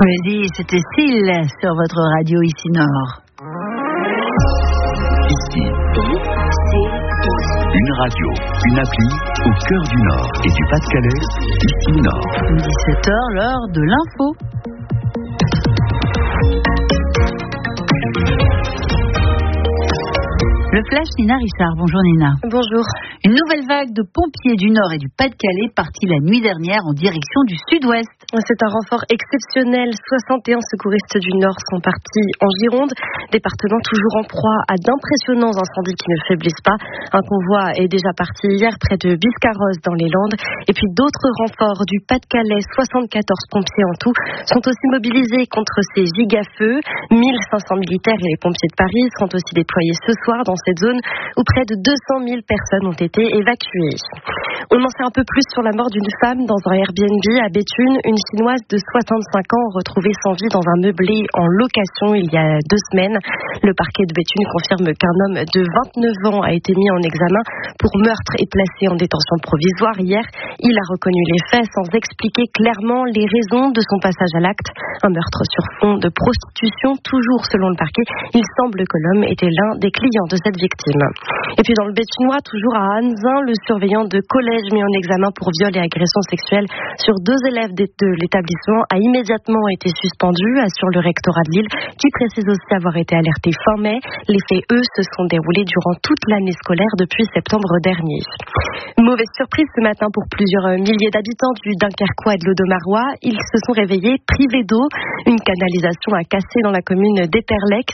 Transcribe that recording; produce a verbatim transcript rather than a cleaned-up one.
Oui, c'était Syl sur votre radio ici Nord. Ici, une radio, une appli au cœur du Nord et du Pas-de-Calais, ici Nord. dix-sept heures, l'heure de l'info. Le flash, Nina Richard. Bonjour Nina. Bonjour. Une nouvelle vague de pompiers du Nord et du Pas-de-Calais partie la nuit dernière en direction du Sud-Ouest. C'est un renfort exceptionnel. soixante et un secouristes du Nord sont partis en Gironde, département toujours en proie à d'impressionnants incendies qui ne faiblissent pas. Un convoi est déjà parti hier près de Biscarrosse dans les Landes. Et puis d'autres renforts du Pas-de-Calais, soixante-quatorze pompiers en tout, sont aussi mobilisés contre ces gigafeux. mille cinq cents militaires et les pompiers de Paris seront aussi déployés ce soir dans cette zone où près de deux cent mille personnes ont été évacuées. On en sait un peu plus sur la mort d'une femme dans un Airbnb à Béthune. Une Chinoise de soixante-cinq ans retrouvée sans vie dans un meublé en location il y a deux semaines. Le parquet de Béthune confirme qu'un homme de vingt-neuf ans a été mis en examen pour meurtre et placé en détention provisoire hier. Il a reconnu les faits sans expliquer clairement les raisons de son passage à l'acte. Un meurtre sur fond de prostitution, toujours selon le parquet. Il semble que l'homme était l'un des clients de cette victime. Et puis dans le Béthunois, toujours à Anzin, le surveillant de collège mis en examen pour viol et agression sexuelle sur deux élèves de l'établissement a immédiatement été suspendu, assure le rectorat de Lille, qui précise aussi avoir été alerté fin mai. Les faits, eux, se sont déroulés durant toute l'année scolaire depuis septembre dernier. Mauvaise surprise ce matin pour plusieurs milliers d'habitants du Dunkerquois et de l'Audomarois. Ils se sont réveillés privés d'eau. Une canalisation a cassé dans la commune d'Éperlec.